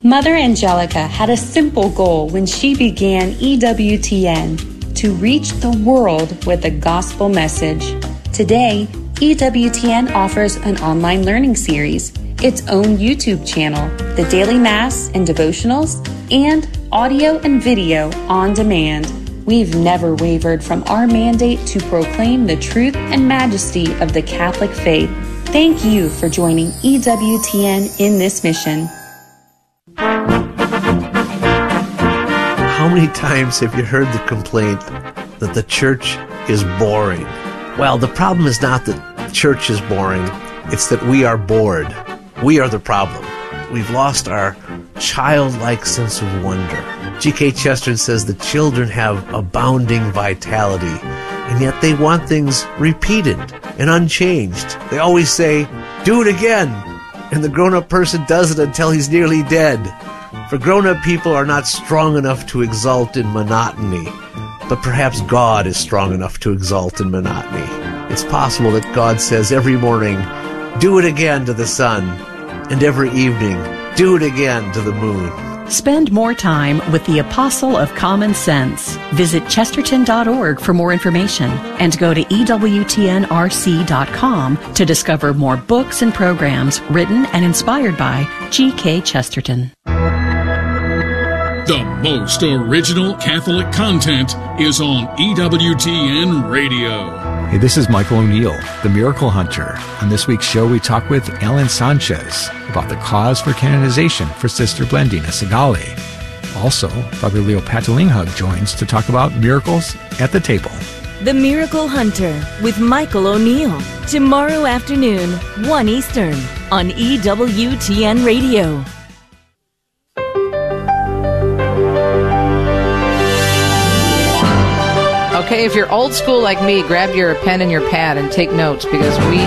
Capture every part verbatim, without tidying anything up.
Mother Angelica had a simple goal when she began E W T N, to reach the world with the gospel message. Today, E W T N offers an online learning series, its own YouTube channel, the daily mass and devotionals, and audio and video on demand. We've never wavered from our mandate to proclaim the truth and majesty of the Catholic faith. Thank you for joining E W T N in this mission. How many times have you heard the complaint that the church is boring? Well, the problem is not that church is boring, it's that we are bored. We are the problem. We've lost our childlike sense of wonder. G K Chesterton says the children have abounding vitality, and yet they want things repeated and unchanged. They always say, do it again, and the grown-up person does it until he's nearly dead. For grown-up people are not strong enough to exult in monotony, but perhaps God is strong enough to exult in monotony. It's possible that God says every morning, do it again to the sun, and every evening, do it again to the moon. Spend more time with the Apostle of Common Sense. Visit chesterton dot org for more information and go to E W T N R C dot com to discover more books and programs written and inspired by G K Chesterton. The most original Catholic content is on E W T N Radio. Hey, this is Michael O'Neill, the Miracle Hunter. On this week's show, we talk with Ellen Sanchez about the cause for canonization for Sister Blandina Segali. Also, Father Leo Patalinghug joins to talk about miracles at the table. The Miracle Hunter with Michael O'Neill. Tomorrow afternoon, one Eastern, on E W T N Radio. Okay, if you're old school like me, grab your pen and your pad and take notes, because we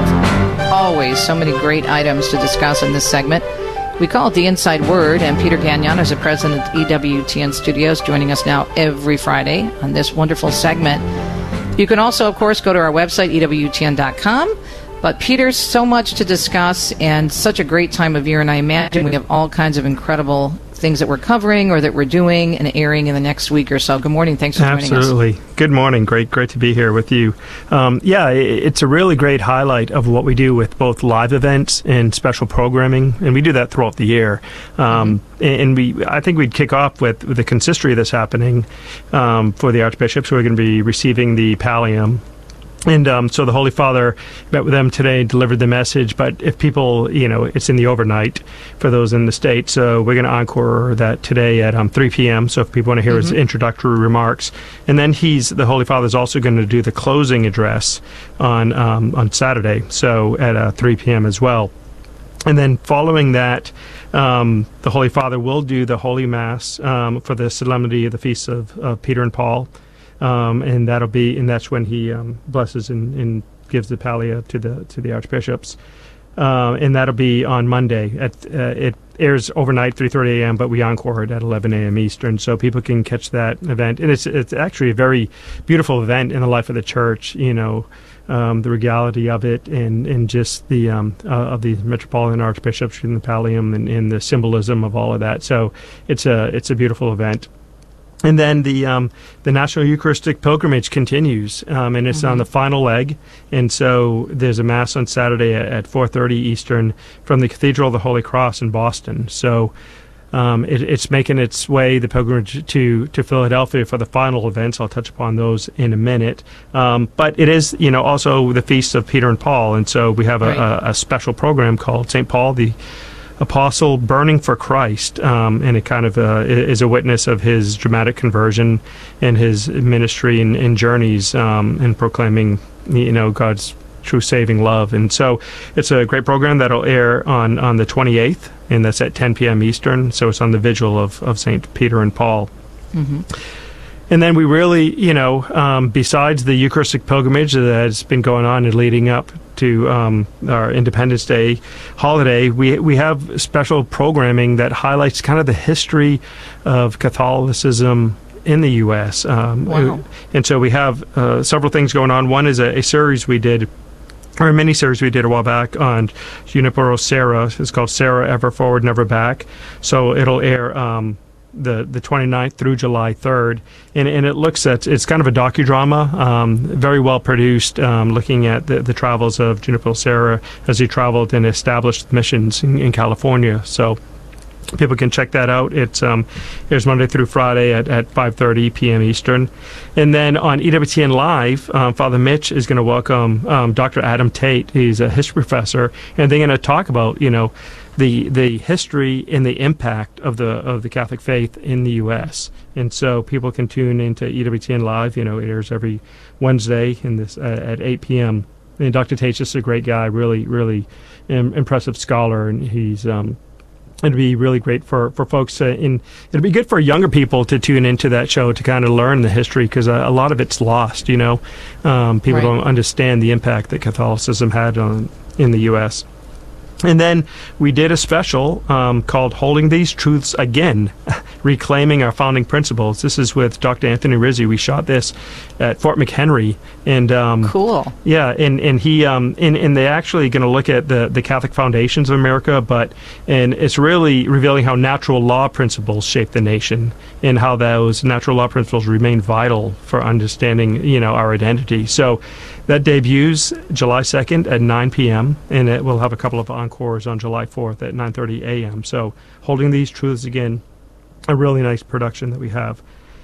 have always so many great items to discuss in this segment. We call it the Inside Word, and Peter Gagnon is the president of E W T N Studios, joining us now every Friday on this wonderful segment. You can also, of course, go to our website, E W T N dot com. But Peter, so much to discuss and such a great time of year, and I imagine we have all kinds of incredible things that we're covering or that we're doing and airing in the next week or so. Good morning. Thanks for joining us. Absolutely. Good morning. Great, great to be here with you. Um, yeah, it's a really great highlight of what we do with both live events and special programming, and we do that throughout the year. Um, mm-hmm. And we, I think we'd kick off with, with the consistory that's happening um, for the archbishops. We're going to be receiving the pallium. And um, so the Holy Father met with them today, delivered the message. But if people, you know, it's in the overnight for those in the States. So we're going to encore that today at um, three p.m. So if people want to hear mm-hmm. his introductory remarks. And then he's, the Holy Father's also going to do the closing address on um, on Saturday, so at uh, three p.m. as well. And then following that, um, the Holy Father will do the Holy Mass um, for the solemnity of the feasts of, of Peter and Paul. Um, and that'll be, and that's when he um, blesses and, and gives the pallia to the to the archbishops, uh, and that'll be on Monday. At uh, it airs overnight, three thirty a.m., but we encore it at eleven a.m. Eastern, so people can catch that event. And it's it's actually a very beautiful event in the life of the Church. You know, um, the regality of it, and and just the um, uh, of the Metropolitan Archbishops and the pallium, and, and the symbolism of all of that. So it's a it's a beautiful event. And then the um, the National Eucharistic Pilgrimage continues, um, and it's mm-hmm. on the final leg. And so there's a Mass on Saturday at, at four thirty Eastern from the Cathedral of the Holy Cross in Boston. So um, it, it's making its way, the pilgrimage, to, to Philadelphia for the final events. I'll touch upon those in a minute. Um, but it is, you know, also the Feast of Peter and Paul. And so we have a, right. a, a special program called Saint Paul, the Apostle, burning for Christ, um, and it kind of uh, is a witness of his dramatic conversion and his ministry and, and journeys um, in proclaiming, you know, God's true saving love. And so it's a great program that'll air on, on the twenty-eighth, and that's at ten p.m. Eastern, so it's on the vigil of, of Saint Peter and Paul. Mm-hmm. And then we really, you know, um, besides the Eucharistic pilgrimage that has been going on and leading up to um, our Independence Day holiday, we we have special programming that highlights kind of the history of Catholicism in the U S Um, wow. And so we have uh, several things going on. One is a, a series we did or a mini-series we did a while back on Junipero Serra. It's called Serra Ever Forward, Never Back. So it'll air um, the, the twenty-ninth through July third. And, and it looks at, it's kind of a docudrama, um, very well produced, um, looking at the, the travels of Junipero Serra as he traveled and established missions in, in California. So people can check that out. It's um, here's Monday through Friday at, at five thirty p.m. Eastern. And then on E W T N Live, um, Father Mitch is going to welcome um, Doctor Adam Tate. He's a history professor, and they're going to talk about, you know, the the history and the impact of the of the Catholic faith in the U S. And so people can tune into E W T N Live. You know, it airs every Wednesday in this uh, at eight p.m. And Doctor Tate's just a great guy, really, really im- impressive scholar, and he's um, it'd be really great for, for folks, uh, in, it'd be good for younger people to tune into that show to kind of learn the history, because uh, a lot of it's lost, you know. Um, people Right. don't understand the impact that Catholicism had on in the U S. And then we did a special um, called Holding These Truths Again, Reclaiming Our Founding Principles. This is with Doctor Anthony Rizzi. We shot this at Fort McHenry. And um, Cool. yeah, and, and he um, and, and they're actually going to look at the, the Catholic foundations of America, but and it's really revealing how natural law principles shape the nation and how those natural law principles remain vital for understanding, you know, our identity. So that debuts July second at nine p.m., and it will have a couple of encores on July fourth at nine thirty a.m. So Holding These Truths Again, a really nice production that we have.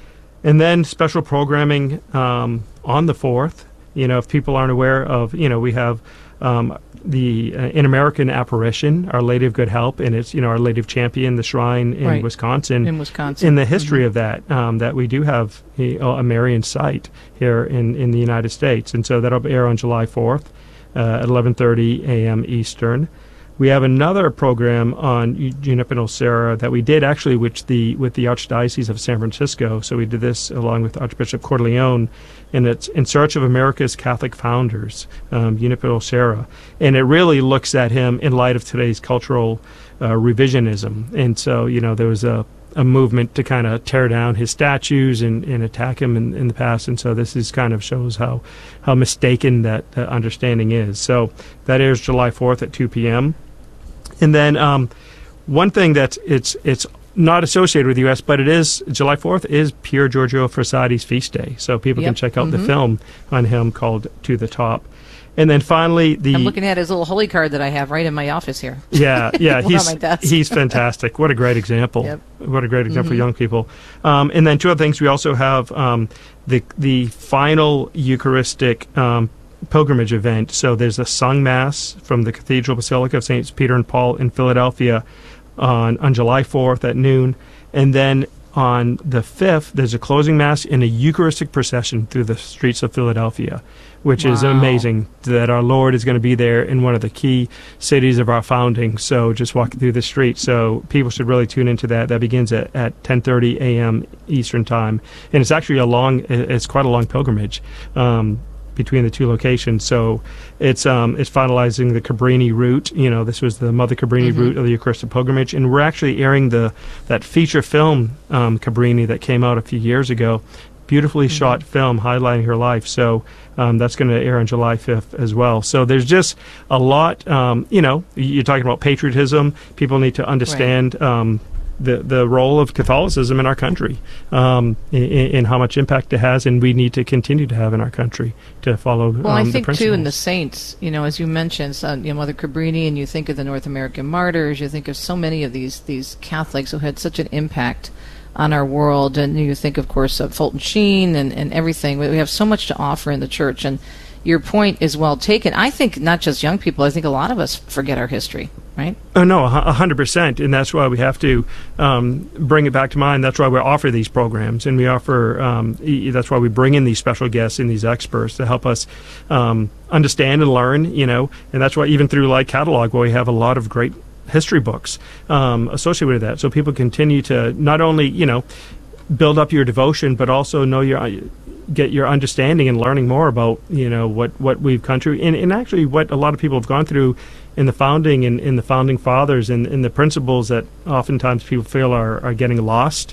And then special programming um, on the fourth. You know, if people aren't aware of, you know, we have um, the uh, In American Apparition, Our Lady of Good Help, and it's, you know, Our Lady of Champion, the shrine in Right. Wisconsin. In Wisconsin. In the history of that, um, that we do have a, a Marian site here in, in the United States. And so that'll air on July fourth uh, at eleven thirty a.m. Eastern. We have another program on Junipero Serra that we did actually with the with the Archdiocese of San Francisco. So we did this along with Archbishop Corleone, and it's In Search of America's Catholic Founders, um, Junipero Serra. And it really looks at him in light of today's cultural uh, revisionism. And so, you know, there was a, a movement to kind of tear down his statues and, and attack him in, in the past. And so this is kind of shows how, how mistaken that uh, understanding is. So that airs July fourth at two p.m. And then um, one thing that's it's it's not associated with the U S, but it is July fourth is Pier Giorgio Frassati's feast day, so people Yep. can check out Mhm. the film on him called To the Top. And then finally, the I'm looking at his little holy card that I have right in my office here. yeah yeah On he's my desk. he's fantastic. What a great example! Yep. What a great example Mhm. for young people. Um, and then two other things, we also have um, the the final Eucharistic Um, pilgrimage event. So there's a sung mass from the Cathedral Basilica of Saints Peter and Paul in Philadelphia on, on July fourth at noon. And then on the fifth, there's a closing mass and a Eucharistic procession through the streets of Philadelphia, which is Wow. amazing that our Lord is going to be there in one of the key cities of our founding. So just walking through the street. So people should really tune into that. That begins at, at ten thirty a.m. Eastern Time. And it's actually a long, it's quite a long pilgrimage. Um, between the two locations. So it's um, it's finalizing the Cabrini route. You know, this was the Mother Cabrini Mhm. route of the Eucharistic pilgrimage, and we're actually airing the that feature film um, Cabrini that came out a few years ago. Beautifully Mhm. shot film highlighting her life. So um, that's going to air on July fifth as well. So there's just a lot. Um, you know, you're talking about patriotism. People need to understand. Um, the the role of Catholicism in our country, um, in, in how much impact it has, and we need to continue to have in our country to follow. Well, um, I the think too, in the principles. saints, you know, as you mentioned, so, you know, Mother Cabrini, and you think of the North American martyrs, you think of so many of these these Catholics who had such an impact on our world, and you think, of course, of Fulton Sheen and, and everything. We have so much to offer in the church, and your point is well taken. I think not just young people, I think a lot of us forget our history, right? Oh, no, a hu- a hundred percent, and that's why we have to um, bring it back to mind. That's why we offer these programs, and we offer. Um, e- that's why we bring in these special guests and these experts to help us um, understand and learn. You know, and that's why even through Light Catalog, where we have a lot of great history books um, associated with that, so people continue to not only you know build up your devotion, but also know your get your understanding and learning more about you know what what we've gone through, and, and actually what a lot of people have gone through in the founding and in the founding fathers, and, and the principles that oftentimes people feel are, are getting lost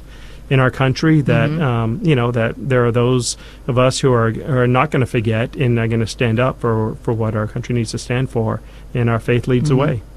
in our country that Mm-hmm. um, you know that there are those of us who are are not going to forget and are going to stand up for for what our country needs to stand for, and our faith leads Mm-hmm. the way.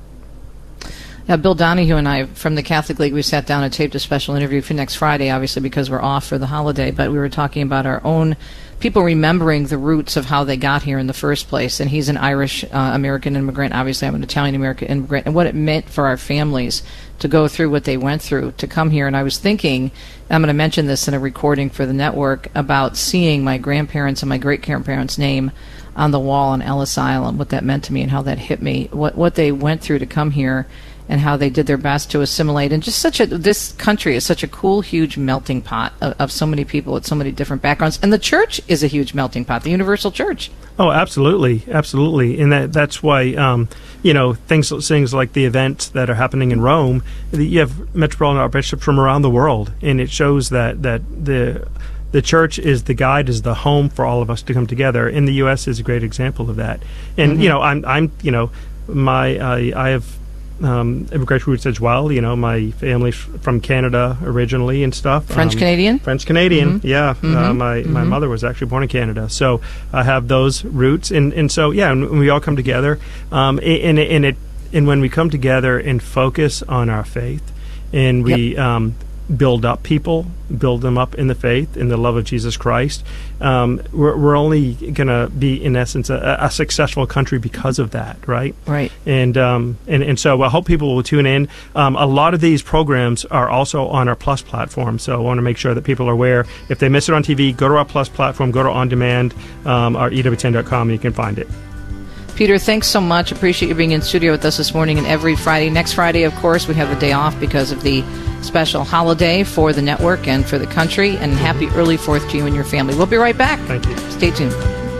Uh, Bill Donahue and I from the Catholic League, we sat down and taped a special interview for next Friday, obviously because we're off for the holiday, but we were talking about our own people remembering the roots of how they got here in the first place. And he's an Irish uh, American immigrant. Obviously, I'm an Italian American immigrant, and what it meant for our families to go through what they went through to come here. And I was thinking, I'm going to mention this in a recording for the network, about seeing my grandparents and my great-grandparents' name on the wall on Ellis Island, what that meant to me and how that hit me, what what they went through to come here, and how they did their best to assimilate. And just such a, this country is such a cool, huge melting pot of, of so many people with so many different backgrounds. And the church is a huge melting pot, the Universal Church. Oh, absolutely, absolutely, and that that's why um, you know things things like the events that are happening in Rome. You have Metropolitan Archbishops from around the world, and it shows that that the the church is the guide, is the home for all of us to come together. And the U S is a great example of that. And Mm-hmm. you know, I'm I'm you know my I, I have. Um, immigrant roots as well. You know, my family's from Canada originally and stuff. French Um, Canadian? French Canadian, Mm-hmm. yeah. Mm-hmm. Uh, my Mm-hmm. my mother was actually born in Canada, so I have those roots, and, and so yeah, and we all come together, um, and and it and when we come together and focus on our faith, and we Yep. um, build up people, build them up in the faith, in the love of Jesus Christ, um, we're, we're only going to be, in essence, a, a successful country because of that, right? Right. And um, and and so I hope people will tune in. Um, a lot of these programs are also on our Plus platform, so I want to make sure that people are aware. If they miss it on T V, go to our Plus platform, go to On Demand, um, our E W T N dot com, and you can find it. Peter, thanks so much. Appreciate you being in studio with us this morning and every Friday. Next Friday, of course, we have the day off because of the special holiday for the network and for the country. And happy early Fourth to you and your family. We'll be right back. Thank you. Stay tuned.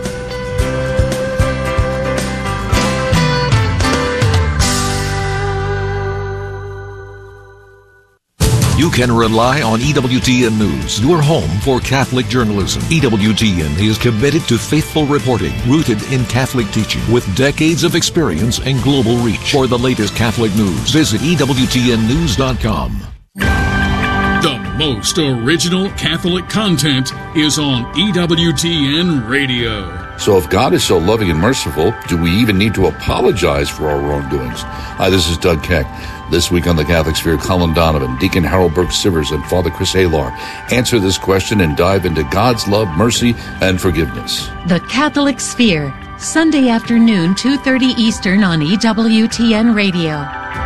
You can rely on E W T N News, your home for Catholic journalism. E W T N is committed to faithful reporting, rooted in Catholic teaching, with decades of experience and global reach. For the latest Catholic news, visit E W T N news dot com. The most original Catholic content is on E W T N Radio. So if God is so loving and merciful, do we even need to apologize for our wrongdoings? Hi, this is Doug Keck. This week on the Catholic Sphere, Colin Donovan, Deacon Harold Burke-Sivers, and Father Chris Alar answer this question and dive into God's love, mercy, and forgiveness. The Catholic Sphere, Sunday afternoon, two thirty Eastern on E W T N Radio.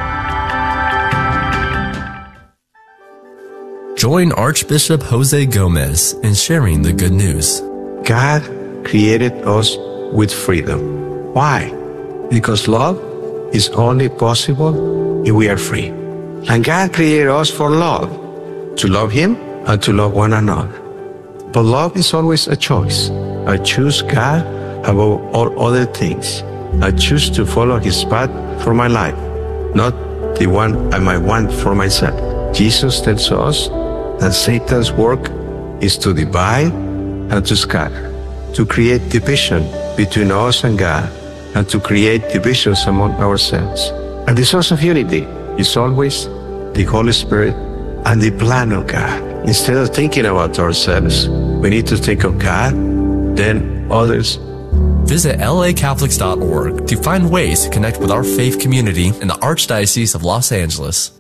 Join Archbishop Jose Gomez in sharing the good news. God created us with freedom. Why? Because love is only possible if we are free. And God created us for love, to love Him and to love one another. But love is always a choice. I choose God above all other things. I choose to follow His path for my life, not the one I might want for myself. Jesus tells us that Satan's work is to divide and to scatter, to create division between us and God, and to create divisions among ourselves. And the source of unity is always the Holy Spirit and the plan of God. Instead of thinking about ourselves, we need to think of God, then others. Visit L A Catholics dot org to find ways to connect with our faith community in the Archdiocese of Los Angeles.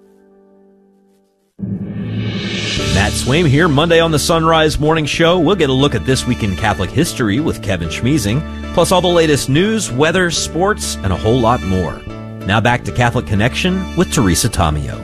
Matt Swaim here, Monday on the Sunrise Morning Show. We'll get a look at This Week in Catholic History with Kevin Schmeezing, plus all the latest news, weather, sports, and a whole lot more. Now back to Catholic Connection with Teresa Tomeo.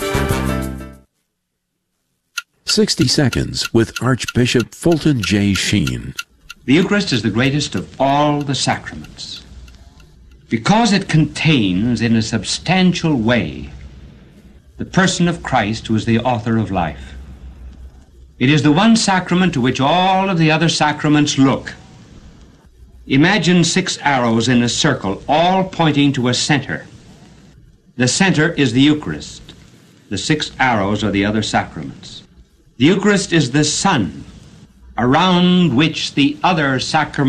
sixty Seconds with Archbishop Fulton J. Sheen. The Eucharist is the greatest of all the sacraments because it contains in a substantial way the person of Christ, who is the author of life. It is the one sacrament to which all of the other sacraments look. Imagine six arrows in a circle, all pointing to a center. The center is the Eucharist. The six arrows are the other sacraments. The Eucharist is the sun around which the other sacraments